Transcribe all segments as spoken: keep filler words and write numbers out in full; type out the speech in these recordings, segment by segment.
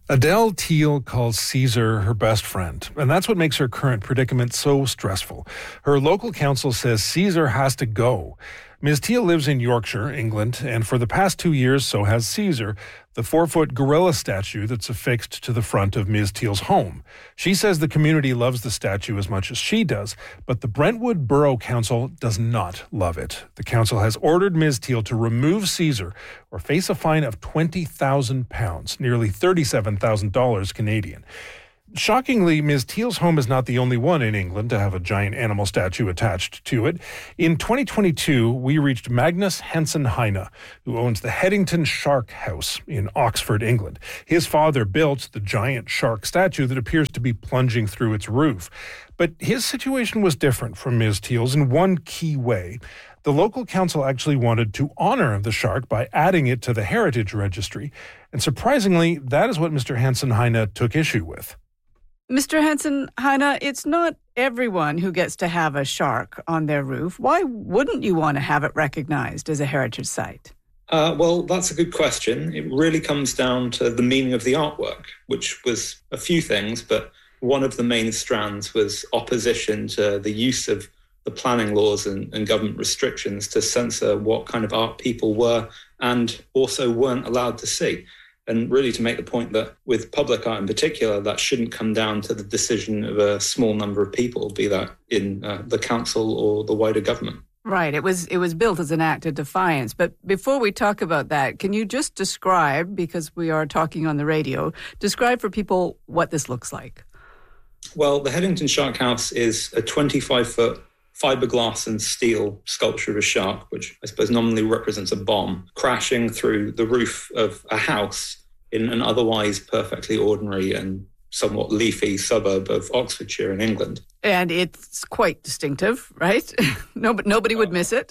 Adele Teal calls Caesar her best friend, and that's what makes her current predicament so stressful. Her local council says Caesar has to go. Miz Teal lives in Yorkshire, England, and for the past two years, so has Caesar, the four-foot gorilla statue that's affixed to the front of Miz Teal's home. She says the community loves the statue as much as she does, but the Brentwood Borough Council does not love it. The council has ordered Miz Teal to remove Caesar or face a fine of twenty thousand pounds, nearly thirty-seven thousand dollars Canadian. Shockingly, Miz Teal's home is not the only one in England to have a giant animal statue attached to it. In twenty twenty-two, we reached Magnus Henson Heine, who owns the Headington Shark House in Oxford, England. His father built the giant shark statue that appears to be plunging through its roof. But his situation was different from Miz Teal's in one key way. The local council actually wanted to honor the shark by adding it to the Heritage Registry. And surprisingly, that is what Mister Henson Heine took issue with. Mister Henson Heine, it's not everyone who gets to have a shark on their roof. Why wouldn't you want to have it recognized as a heritage site? Uh, well, that's a good question. It really comes down to the meaning of the artwork, which was a few things, but one of the main strands was opposition to the use of the planning laws and, and government restrictions to censor what kind of art people were and also weren't allowed to see. And really to make the point that with public art in particular, that shouldn't come down to the decision of a small number of people, be that in uh, the council or the wider government. Right. It was it was built as an act of defiance. But before we talk about that, can you just describe, because we are talking on the radio, describe for people what this looks like? Well, the Headington Shark House is a twenty-five foot fiberglass and steel sculpture of a shark, which I suppose nominally represents a bomb, crashing through the roof of a house in an otherwise perfectly ordinary and somewhat leafy suburb of Oxfordshire in England. And it's quite distinctive, right? nobody, nobody would miss it.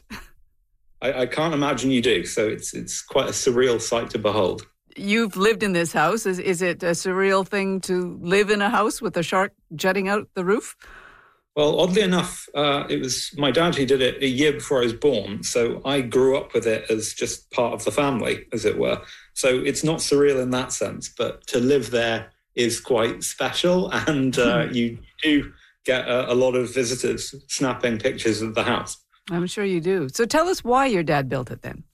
I, I can't imagine you do. So it's it's quite a surreal sight to behold. You've lived in this house. Is, is it a surreal thing to live in a house with a shark jutting out the roof? Well, oddly enough, uh, it was my dad who did it a year before I was born. So I grew up with it as just part of the family, as it were. So it's not surreal in that sense, but to live there is quite special. And uh, you do get a, a lot of visitors snapping pictures of the house. I'm sure you do. So tell us why your dad built it then.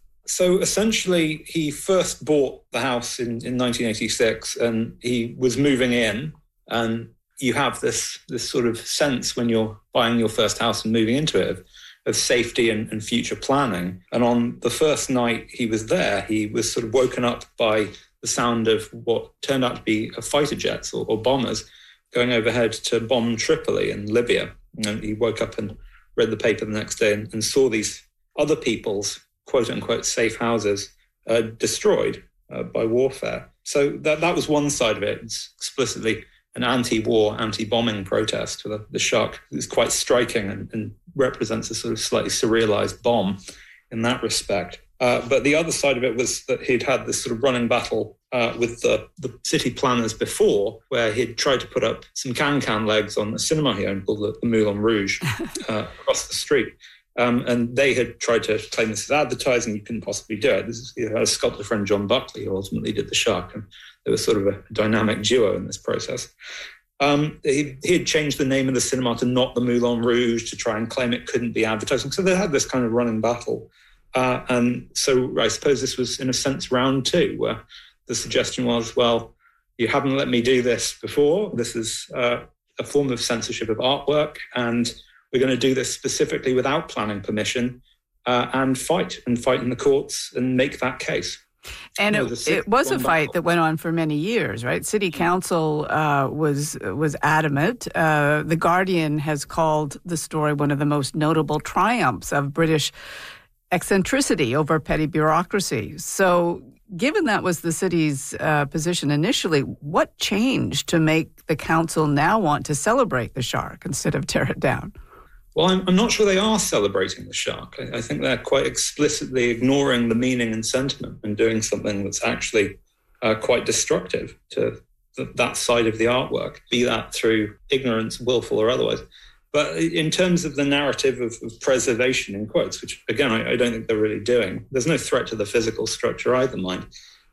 So essentially, he first bought the house in, in nineteen eighty-six and he was moving in, and you have this this sort of sense when you're buying your first house and moving into it of, of safety and, and future planning. And on the first night he was there, he was sort of woken up by the sound of what turned out to be fighter jets or, or bombers going overhead to bomb Tripoli in Libya. And he woke up and read the paper the next day and, and saw these other people's quote-unquote safe houses uh, destroyed uh, by warfare. So that that was one side of it. It's explicitly an anti-war, anti-bombing protest. The, the shark is quite striking and, and represents a sort of slightly surrealized bomb in that respect. Uh, but the other side of it was that he'd had this sort of running battle uh, with the, the city planners before, where he'd tried to put up some can-can legs on a cinema he owned called the, the Moulin Rouge uh, across the street. Um, and they had tried to claim this as advertising. You couldn't possibly do it. This is, you know, a sculptor friend, John Buckley, who ultimately did the shark. And there was sort of a dynamic duo in this process. Um, he, he had changed the name of the cinema to not the Moulin Rouge to try and claim it couldn't be advertising. So they had this kind of running battle. Uh, and so I suppose this was, in a sense, round two, where the suggestion was, well, you haven't let me do this before. This is uh, a form of censorship of artwork, and we're going to do this specifically without planning permission uh, and fight and fight in the courts and make that case. And it, it was a fight that went on for many years, right? City Council uh, was was adamant. Uh, the Guardian has called the story one of the most notable triumphs of British eccentricity over petty bureaucracy. So given that was the city's uh, position initially, what changed to make the council now want to celebrate the shark instead of tear it down? Well, I'm, I'm not sure they are celebrating the shark. I, I think they're quite explicitly ignoring the meaning and sentiment and doing something that's actually uh, quite destructive to th- that side of the artwork, be that through ignorance, willful or otherwise. But in terms of the narrative of, of preservation, in quotes, which, again, I, I don't think they're really doing, there's no threat to the physical structure either, mind.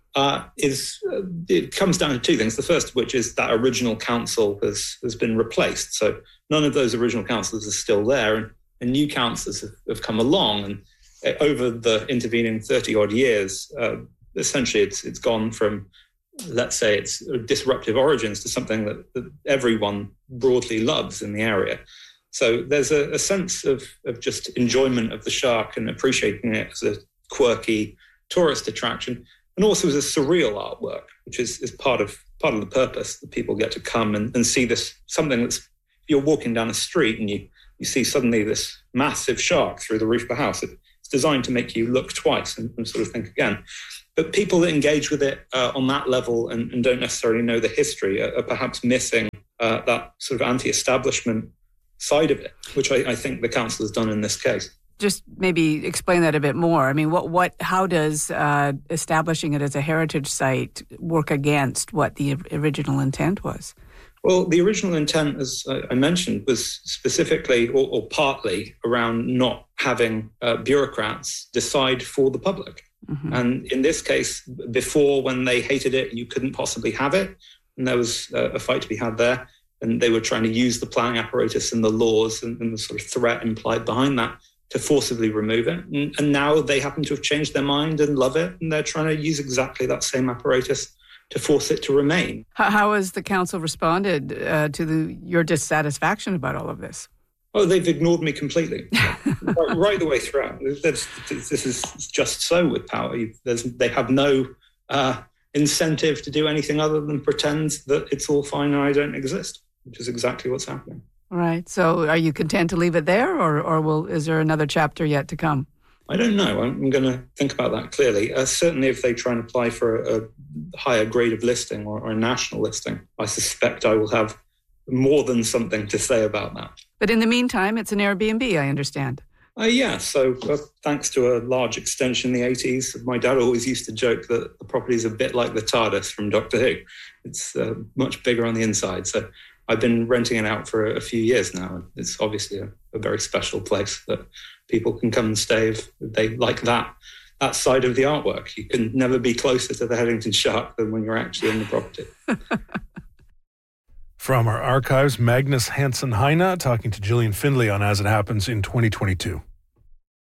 uh, is uh, it comes down to two things. The first of which is that original council has, has been replaced. So none of those original councillors are still there, and, and new councillors have, have come along. And over the intervening thirty-odd years, uh, essentially it's it's gone from, let's say, its disruptive origins to something that, that everyone broadly loves in the area. So there's a, a sense of, of just enjoyment of the shark and appreciating it as a quirky tourist attraction, and also as a surreal artwork, which is, is part of part of the purpose, that people get to come and, and see this, something that's, you're walking down a street and you, you see suddenly this massive shark through the roof of the house. It, it's designed to make you look twice and, and sort of think again. But people that engage with it uh, on that level and, and don't necessarily know the history are, are perhaps missing uh, that sort of anti-establishment side of it, which I, I think the council has done in this case. Just maybe explain that a bit more. I mean, what, what, how does uh, establishing it as a heritage site work against what the original intent was? Well, the original intent, as I mentioned, was specifically or, or partly around not having uh, bureaucrats decide for the public. Mm-hmm. And in this case, before, when they hated it, you couldn't possibly have it. And there was uh, a fight to be had there. And they were trying to use the planning apparatus and the laws and, and the sort of threat implied behind that to forcibly remove it. And, and now they happen to have changed their mind and love it. And they're trying to use exactly that same apparatus to force it to remain. How, how has the council responded uh, to the, your dissatisfaction about all of this? Oh, they've ignored me completely, right, right the way throughout. This, this is just so with power. There's, they have no uh, incentive to do anything other than pretend that it's all fine and I don't exist, which is exactly what's happening. Right. So are you content to leave it there, or, or will is there another chapter yet to come? I don't know. I'm going to think about that clearly. Uh, certainly if they try and apply for a, a higher grade of listing or, or a national listing, I suspect I will have more than something to say about that. But in the meantime, it's an Airbnb, I understand. Uh, yeah, so uh, thanks to a large extension in the eighties, my dad always used to joke that the property is a bit like the TARDIS from Doctor Who. It's uh, much bigger on the inside. So I've been renting it out for a, a few years now. And it's obviously a, a very special place that people can come and stay if they like that that side of the artwork. You can never be closer to the Headington Shark than when you're actually in the property. From our archives, Magnus Hansen Heine talking to Gillian Findlay on As It Happens in twenty twenty-two.